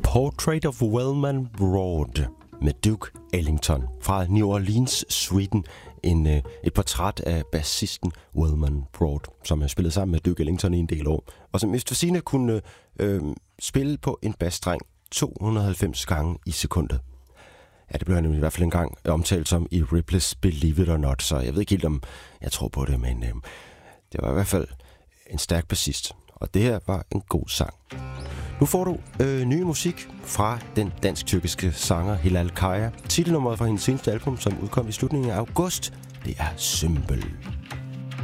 Portrait of Wellman Broad med Duke Ellington fra New Orleans, Sweden. Et portræt af bassisten Wellman Broad, som har spillet sammen med Duke Ellington i en del år, og som efter sigende kunne spille på en basstreng 290 gange i sekundet. Ja, det blev han i hvert fald engang omtalt som i Ripley's Believe It or Not, så jeg ved ikke helt, om jeg tror på det, men det var i hvert fald en stærk bassist, og det her var en god sang. Nu får du ny musik fra den dansk-tyrkiske sanger Hilal Kaya. Titelnummeret fra hendes seneste album, som udkom i slutningen af august, det er Symbol.